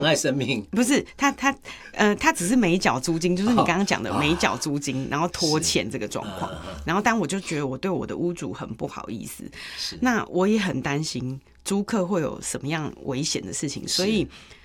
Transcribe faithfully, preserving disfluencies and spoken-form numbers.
爱生命。 不是他他呃他只是没缴租金，就是你刚刚讲的没缴租金，然后拖欠这个状况。然后当我就觉得我对我的屋主很不好意思，那我也很担心租客会有什么样危险的事情，所以